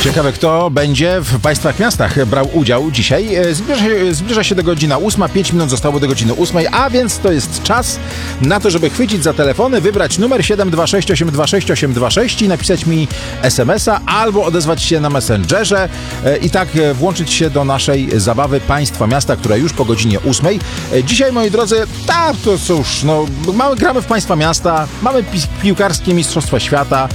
Ciekawe, kto będzie w Państwa miastach brał udział dzisiaj. Zbliża się do godzina 8, 5 minut zostało do godziny 8, a więc to jest czas na to, żeby chwycić za telefony, wybrać numer 726 826 826 i napisać mi SMS-a albo odezwać się na Messengerze i tak włączyć się do naszej zabawy Państwa Miasta, która już po godzinie 8. Dzisiaj, moi drodzy, to cóż, gramy w Państwa Miasta, mamy piłkarskie Mistrzostwa Świata,